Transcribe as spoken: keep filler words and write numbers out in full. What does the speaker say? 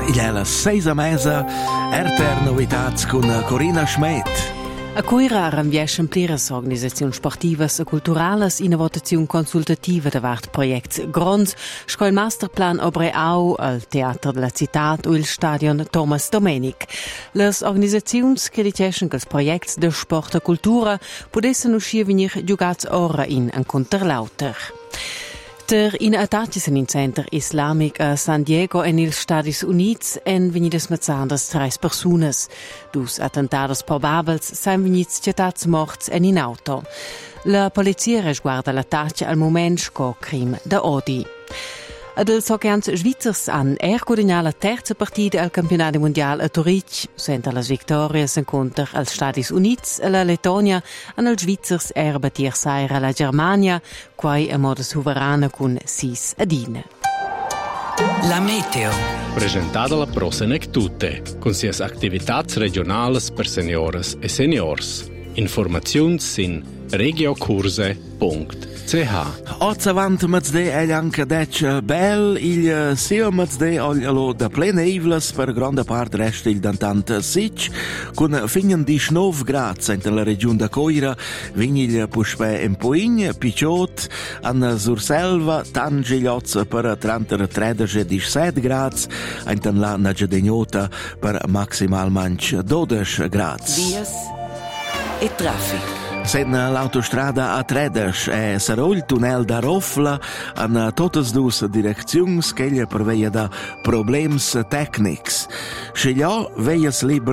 Il è la seisa mesa, R T R Novitats con Corina Schmidt. A Coira ranviescen pliras organisazioni sportivas e culturales in votazione consultativa davart projects grons, sco il masterplan Obreau al Teatro della Citat o il Stadion Thomas Domenic. Les organisazions che dicescen che els projects de sport e cultura podessen uscir venir giugats ora in un conterlauter. Der in attacchi in Center Islamic a San Diego en ils Stadis Units en venidas mazzandas tres personas. Dus attentados probabels sain venits cetats morts en in auto. La polizia resguarda l'attacco al moment sco crim da odi. Ad els hockeyans svizzers han er guadagnar la terza partida al campionato mondiale a Zurich. Senta las victorias inconter als Stadis Units e la Lettonia an els svizzers er batir saira la Germania, quai a modo sovrana con sis adine. La meteo. Presentata la Prosenectute, con sias activitats regionales per senioras e seniors. Informaziuns sin regiocurse punct c h. Oggi avanti mezz'de è anche dec bel, il sia mezz'de ollo da plene ivlas per grande parte resta il dantant sic, con finen diciannove gradi in la regione da Coira, vigni il puspe in Poign, Picciot, an Surselva, Tangiglioz per trentatré diciassette gradi, in la Nagedegnota per maximal manch dodici gradi. Vias e traffico. Sen l'autostrada A tredici e sarò il tunnel da Rofla an totes dus direcziuns che gli preveia da problems tecnics. Scegliò veias liber